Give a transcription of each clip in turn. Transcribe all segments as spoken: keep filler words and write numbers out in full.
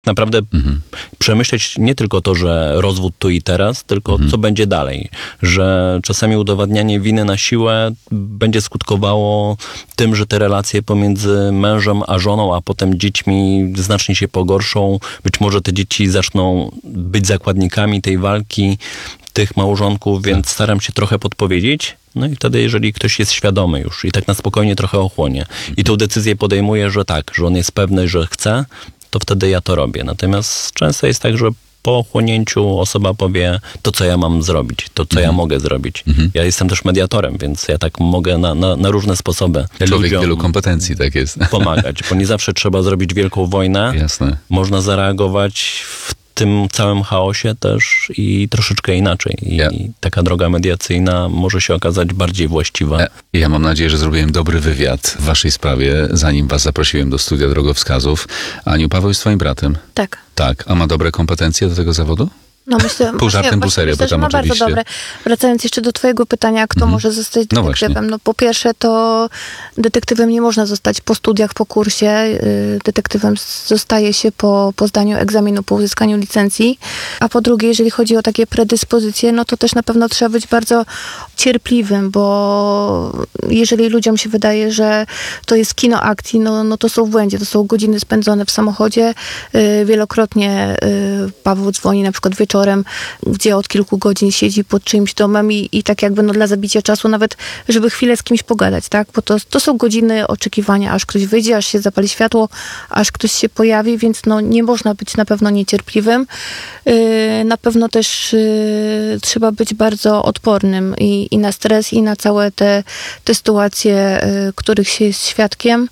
Naprawdę mhm. przemyśleć nie tylko to, że rozwód tu i teraz, tylko mhm. co będzie dalej. Że czasami udowadnianie winy na siłę będzie skutkowało tym, że te relacje pomiędzy mężem a żoną, a potem dziećmi znacznie się pogorszą. Być może te dzieci zaczną być zakładnikami tej walki tych małżonków, więc tak. staram się trochę podpowiedzieć. No i wtedy, jeżeli ktoś jest świadomy już i tak na spokojnie trochę ochłonie i tą decyzję podejmuje, że tak, że on jest pewny, że chce, to wtedy ja to robię. Natomiast często jest tak, że po ochłonięciu osoba powie to, co ja mam zrobić, to, co mhm. ja mogę zrobić. Mhm. Ja jestem też mediatorem, więc ja tak mogę na, na, na różne sposoby Człowiek wielu kompetencji, tak jest. Pomagać, bo nie zawsze trzeba zrobić wielką wojnę. Jasne. Można zareagować w tym całym chaosie też i troszeczkę inaczej. I ja. taka droga mediacyjna może się okazać bardziej właściwa. Ja, ja mam nadzieję, że zrobiłem dobry wywiad w waszej sprawie, zanim was zaprosiłem do studia drogowskazów. Aniu, Paweł jest twoim bratem? Tak. Tak. A ma dobre kompetencje do tego zawodu? No myślę, pół żartem, pół serio, myślę, że ma oczywiście. bardzo dobre. Wracając jeszcze do twojego pytania, kto mhm. może zostać detektywem. No, no po pierwsze to detektywem nie można zostać po studiach, po kursie. Detektywem zostaje się po, po zdaniu egzaminu, po uzyskaniu licencji. A po drugie, jeżeli chodzi o takie predyspozycje, no to też na pewno trzeba być bardzo cierpliwym, bo jeżeli ludziom się wydaje, że to jest kino akcji, no, no to są w błędzie. To są godziny spędzone w samochodzie. Wielokrotnie Paweł dzwoni na przykład wieczorem, gdzie od kilku godzin siedzi pod czyimś domem i, i tak jakby no dla zabicia czasu nawet, żeby chwilę z kimś pogadać, tak? Bo to, to są godziny oczekiwania, aż ktoś wyjdzie, aż się zapali światło, aż ktoś się pojawi, więc no nie można być na pewno niecierpliwym. Yy, na pewno też yy, trzeba być bardzo odpornym i, i na stres, i na całe te, te sytuacje, yy, których się jest świadkiem.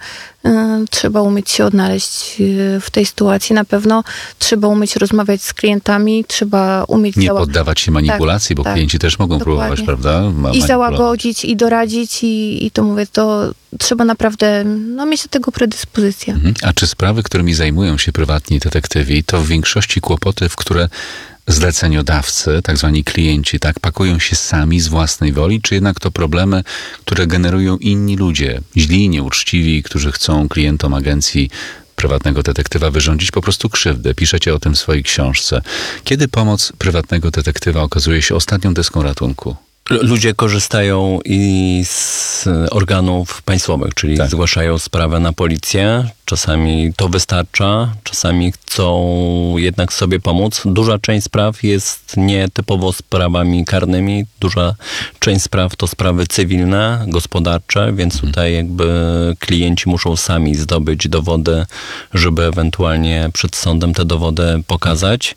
Trzeba umieć się odnaleźć w tej sytuacji na pewno. Trzeba umieć rozmawiać z klientami, trzeba umieć... Nie zała- poddawać się manipulacji, tak, bo tak, klienci też mogą dokładnie. próbować, prawda? Ma- I załagodzić, i doradzić, i, i to mówię, to trzeba naprawdę no, mieć do tego predyspozycję. Mhm. A czy sprawy, którymi zajmują się prywatni detektywi, to w większości kłopoty, w które zleceniodawcy, tak zwani klienci, tak, pakują się sami z własnej woli, czy jednak to problemy, które generują inni ludzie, źli, nieuczciwi, którzy chcą klientom agencji prywatnego detektywa wyrządzić po prostu krzywdę. Piszecie o tym w swojej książce. Kiedy pomoc prywatnego detektywa okazuje się ostatnią deską ratunku? Ludzie korzystają i z organów państwowych, czyli tak. zgłaszają sprawę na policję. Czasami to wystarcza, czasami chcą jednak sobie pomóc. Duża część spraw jest nietypowo sprawami karnymi. Duża część spraw to sprawy cywilne, gospodarcze, więc tutaj jakby klienci muszą sami zdobyć dowody, żeby ewentualnie przed sądem te dowody pokazać.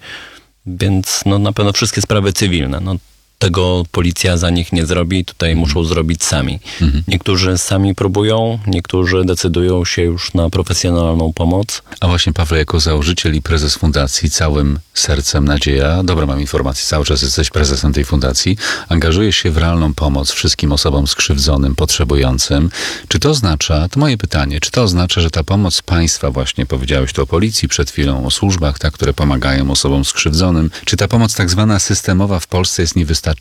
Więc no, na pewno wszystkie sprawy cywilne. No, tego policja za nich nie zrobi, tutaj muszą zrobić sami. Mhm. Niektórzy sami próbują, niektórzy decydują się już na profesjonalną pomoc. A właśnie, Paweł, jako założyciel i prezes fundacji Całym Sercem Nadzieja, dobra, mam informację, cały czas jesteś prezesem tej fundacji, angażujesz się w realną pomoc wszystkim osobom skrzywdzonym, potrzebującym. Czy to oznacza, to moje pytanie, czy to oznacza, że ta pomoc państwa, właśnie powiedziałeś tu o policji przed chwilą, o służbach, tak, które pomagają osobom skrzywdzonym, czy ta pomoc tak zwana systemowa w Polsce jest niewystarczająca?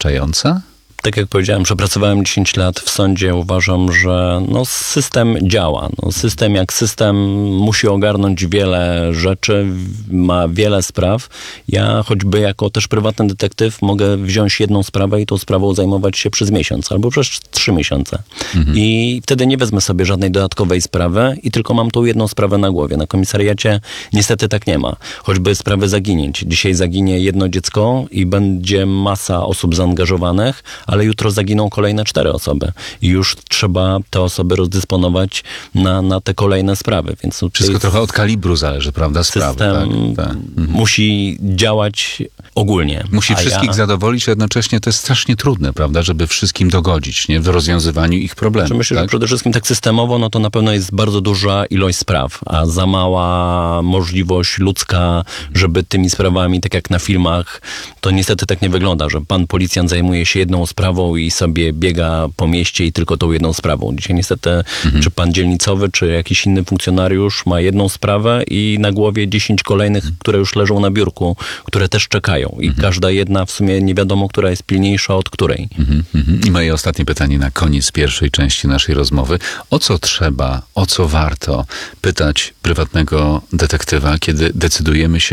Tak jak powiedziałem, przepracowałem dziesięć lat w sądzie. Uważam, że no, system działa. No, system jak system musi ogarnąć wiele rzeczy, ma wiele spraw. Ja choćby jako też prywatny detektyw mogę wziąć jedną sprawę i tą sprawą zajmować się przez miesiąc albo przez trzy miesiące. Mhm. I wtedy nie wezmę sobie żadnej dodatkowej sprawy i tylko mam tą jedną sprawę na głowie. Na komisariacie niestety tak nie ma. Choćby sprawy zaginięć. Dzisiaj zaginie jedno dziecko i będzie masa osób zaangażowanych, ale jutro zaginą kolejne cztery osoby i już trzeba te osoby rozdysponować na, na te kolejne sprawy. Więc wszystko trochę od kalibru zależy, prawda? Sprawy, system tak, tak. Mhm. musi działać ogólnie. Musi A wszystkich ja... zadowolić, a jednocześnie to jest strasznie trudne, prawda? Żeby wszystkim dogodzić, nie? W rozwiązywaniu ich problemów. Myślę, tak? że przede wszystkim tak systemowo, no to na pewno jest bardzo duża ilość spraw, a za mała możliwość ludzka, żeby tymi sprawami, tak jak na filmach, to niestety tak nie wygląda, że pan policjant zajmuje się jedną sprawą, sprawą i sobie biega po mieście i tylko tą jedną sprawą. Dzisiaj niestety Mhm. czy pan dzielnicowy, czy jakiś inny funkcjonariusz ma jedną sprawę i na głowie dziesięć kolejnych, które już leżą na biurku, które też czekają. I Mhm. każda jedna w sumie nie wiadomo, która jest pilniejsza od której. Mhm, mhm. I moje ostatnie pytanie na koniec pierwszej części naszej rozmowy. O co trzeba, o co warto pytać prywatnego detektywa, kiedy decydujemy się